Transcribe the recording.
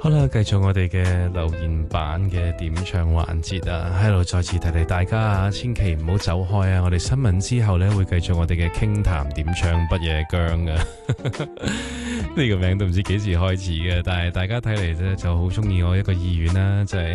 好啦，繼續我哋嘅留言版嘅點唱環節啊，喺度再次提提大家啊，千祈唔好走開啊！我哋新聞之後呢，會繼續我哋嘅傾談點唱不夜薑啊。呢個名都唔知幾時開始嘅，但係大家睇嚟咧就好中意我一個意願啦，就係